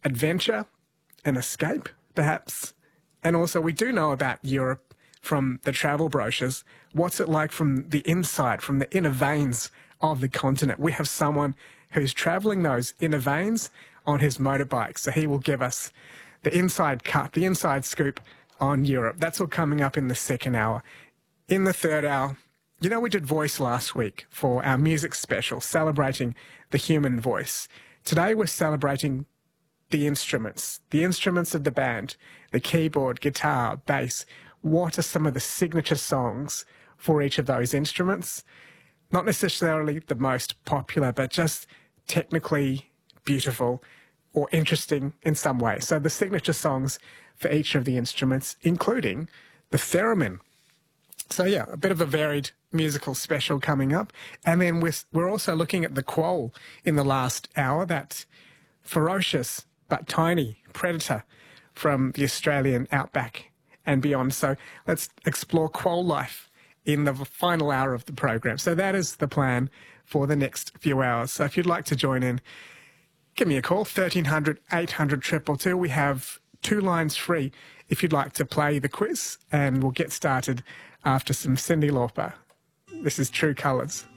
adventure and escape, perhaps. And also, we do know about Europe from the travel brochures. What's it like from the inside, from the inner veins of the continent? We have someone who's travelling those inner veins on his motorbike, so he will give us the inside cut, the inside scoop on Europe. That's all coming up in the second hour. In the third hour, you know, we did voice last week for our music special, celebrating the human voice. Today we're celebrating the instruments of the band, the keyboard, guitar, bass. What are some of the signature songs for each of those instruments? Not necessarily the most popular, but just technically beautiful or interesting in some way. So the signature songs for each of the instruments, including the theremin. So yeah, a bit of a varied musical special coming up. And then we're also looking at the quoll in the last hour, that ferocious but tiny predator from the Australian outback and beyond. So let's explore quoll life in the final hour of the program. So that is the plan for the next few hours. So if you'd like to join in, give me a call, 1300 800 222. We have 2 lines free if you'd like to play the quiz, and we'll get started after some Cyndi Lauper. This is True Colours.